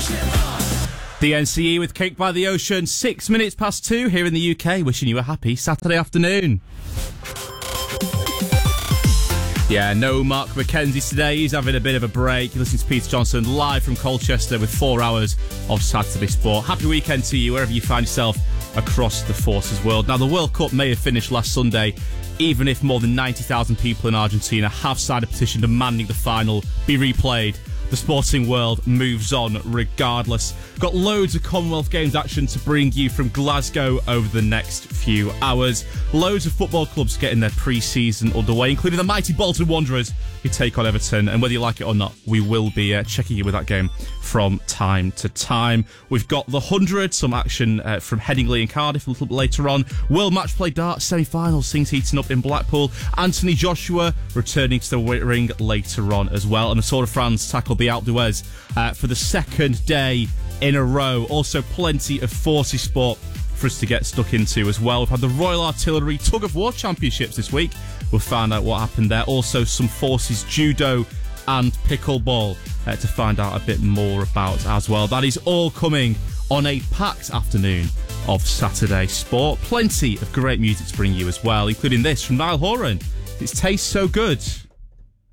The NCE with Cake by the Ocean, 6 minutes past 2 here in the UK, wishing you a happy Saturday afternoon. Yeah, no Mark McKenzie today. He's having a bit of a break. You're listening to Peter Johnson live from Colchester with 4 hours of Saturday sport. Happy weekend to you wherever you find yourself across the Forces world. Now, the World Cup may have finished last Sunday, even if more than 90,000 people in Argentina have signed a petition demanding the final be replayed. The sporting world moves on regardless. Got loads of Commonwealth Games action to bring you from Glasgow over the next few hours. Loads of football clubs getting their pre-season underway, including the mighty Bolton Wanderers, who take on Everton. And whether you like it or not, we will be checking you with that game from time to time. We've got the 100, some action from Headingley and Cardiff a little bit later on. World Match Play Darts semi-finals, things heating up in Blackpool. Anthony Joshua returning to the ring later on as well. And the Tour de France tackled the Alpe d'Huez for the second day in a row. Also plenty of Forces sport for us to get stuck into as well. We've had the Royal Artillery Tug of War Championships this week. We'll find out what happened there. Also some Forces Judo and Pickleball to find out a bit more about as well. That is all coming on a packed afternoon of Saturday sport. Plenty of great music to bring you as well, including this from Niall Horan. It tastes so good.